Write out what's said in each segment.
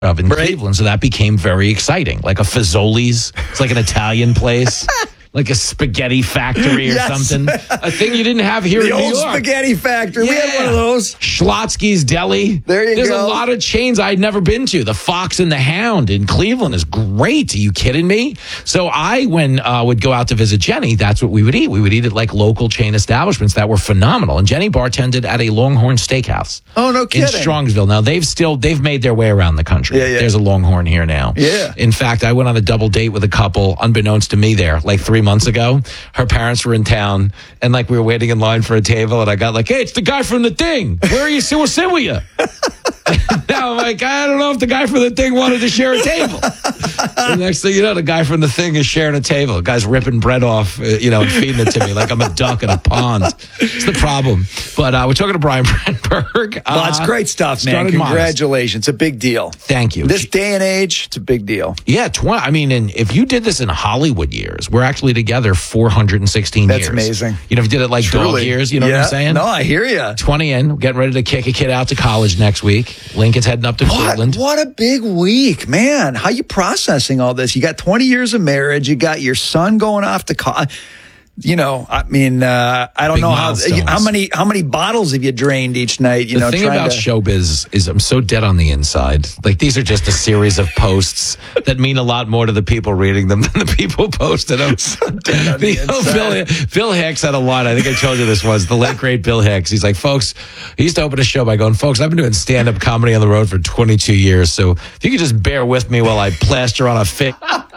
of in Cleveland, so that became very exciting. Like a Fazoli's, it's like an Italian place. Like a spaghetti factory or something. A thing you didn't have here in New York. The old spaghetti factory. We had one of those. Schlotsky's Deli. There's a lot of chains I'd never been to. The Fox and the Hound in Cleveland is great. Are you kidding me? So I, when would go out to visit Jenny, that's what we would eat. We would eat at like local chain establishments that were phenomenal. And Jenny bartended at a Longhorn Steakhouse. Oh, no kidding. In Strongsville. Now, they've made their way around the country. Yeah. There's a Longhorn here now. Yeah. In fact, I went on a double date with a couple, unbeknownst to me there, like 3 months ago. Her parents were in town, and like we were waiting in line for a table, and I got like, hey, it's the guy from The Thing. Where are you? We'll sit with you. Now I'm like, I don't know if the guy from The Thing wanted to share a table. The next thing you know, the guy from The Thing is sharing a table. The guy's ripping bread off, and feeding it to me like I'm a duck in a pond. It's the problem. But we're talking to Brian Brandenburg. Well, that's great stuff, man. Congratulations. It's a big deal. Thank you. This day and age, it's a big deal. Yeah, and if you did this in Hollywood years, we're actually together 416 years. That's amazing. If you did it like Truly. dog years, you know what I'm saying? No, I hear you. 20 in, getting ready to kick a kid out to college next week. Lincoln's heading up to Cleveland. What a big week, man. How you processing all this? You got 20 years of marriage. You got your son going off to college. I don't Big know milestones. how many bottles have you drained each night? The thing about showbiz is I'm so dead on the inside. Like, these are just a series of posts that mean a lot more to the people reading them than the people posting them. So dead on the inside. Bill Hicks had a line. I think I told you this was the late great Bill Hicks. He's like, folks, he used to open a show by going, folks, I've been doing stand-up comedy on the road for 22 years. So if you could just bear with me while I plaster on a fit.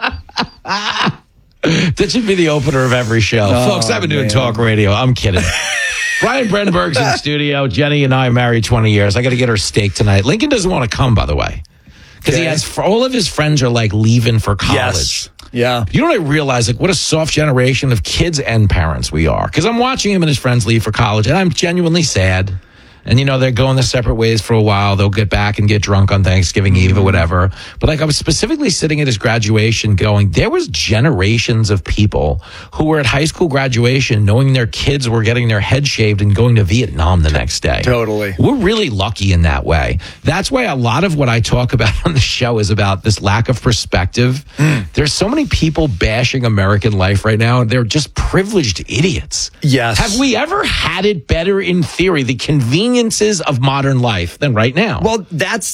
That should be the opener of every show. Folks, I've been doing talk radio. I'm kidding. Brian Brandenburg's in the studio. Jenny and I are married 20 years. I got to get her steak tonight. Lincoln doesn't want to come, by the way. Because he has, all of his friends are like leaving for college. Yes. Yeah. You know what I realize? Like, what a soft generation of kids and parents we are. Because I'm watching him and his friends leave for college, and I'm genuinely sad. And, they're going their separate ways for a while. They'll get back and get drunk on Thanksgiving Eve or whatever. But, I was specifically sitting at his graduation going, there was generations of people who were at high school graduation knowing their kids were getting their head shaved and going to Vietnam the next day. Totally. We're really lucky in that way. That's why a lot of what I talk about on the show is about this lack of perspective. There's so many people bashing American life right now. They're just privileged idiots. Yes. Have we ever had it better in theory? The conveniences of modern life than right now. Well, that's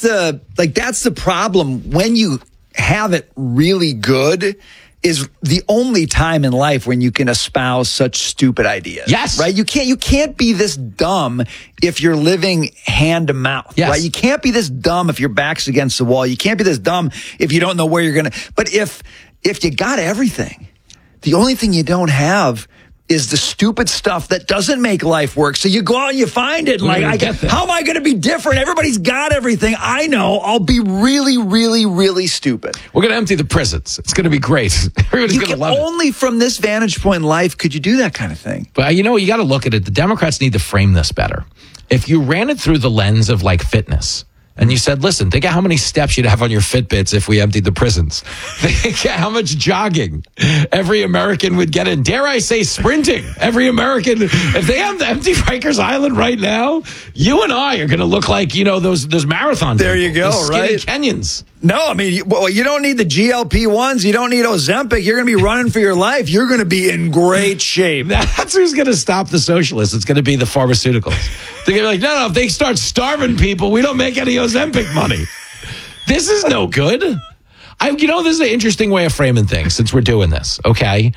the problem. When you have it really good is the only time in life when you can espouse such stupid ideas. Yes. Right? You can't be this dumb if you're living hand to mouth. Yes. Right? You can't be this dumb if your back's against the wall. You can't be this dumb if you don't know where you're going to. But if you got everything, the only thing you don't have is the stupid stuff that doesn't make life work. So you go out and you find it. How am I going to be different? Everybody's got everything. I know. I'll be really, really, really stupid. We're going to empty the prisons. It's going to be great. Everybody's going to love it. Only from this vantage point in life could you do that kind of thing. But you got to look at it. The Democrats need to frame this better. If you ran it through the lens of like fitness, and you said, listen, think of how many steps you'd have on your Fitbits if we emptied the prisons. Think how much jogging every American would get in. Dare I say sprinting? Every American, if they have the empty Rikers Island right now, you and I are going to look like, those marathon There people, you go, those skinny right? Kenyans. No, I mean, you don't need the GLP-1s. You don't need Ozempic. You're going to be running for your life. You're going to be in great shape. That's who's going to stop the socialists. It's going to be the pharmaceuticals. They're going to be like, no, if they start starving people, we don't make any Ozempic money. This is no good. This is an interesting way of framing things since we're doing this, okay?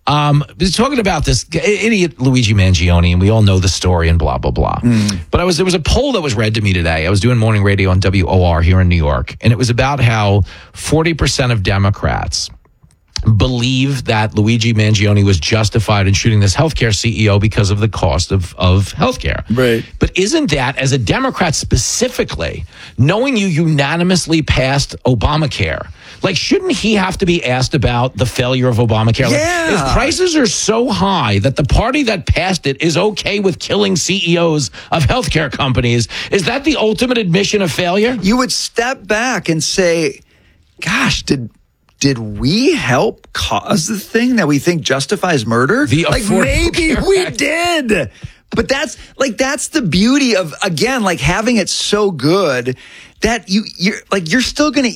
Talking about this idiot Luigi Mangione, and we all know the story and blah, blah, blah. But there was a poll that was read to me today. I was doing morning radio on WOR here in New York, and it was about how 40% of Democrats believe that Luigi Mangione was justified in shooting this healthcare CEO because of the cost of healthcare. Right. But isn't that, as a Democrat specifically, knowing you unanimously passed Obamacare, like, shouldn't he have to be asked about the failure of Obamacare? Yeah. Like, if prices are so high that the party that passed it is okay with killing CEOs of healthcare companies, is that the ultimate admission of failure? You would step back and say, gosh, did we help cause the thing that we think justifies murder? The maybe we did. But that's the beauty of, again, like having it so good that you're still going to